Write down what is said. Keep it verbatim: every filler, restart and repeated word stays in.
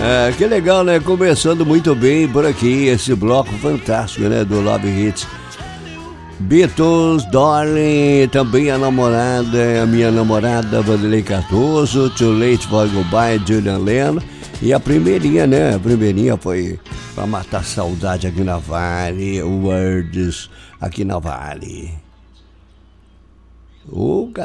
É, que legal, né? Começando muito bem por aqui, esse bloco fantástico, né? Do Love Hits. Beatles, Darling, também a namorada, a minha namorada, Vanderlei Cardoso, Too Late for Goodbye, Julian Lennon. E a primeirinha, né? A primeirinha foi pra matar a saudade aqui na Vale, Words aqui na Vale. O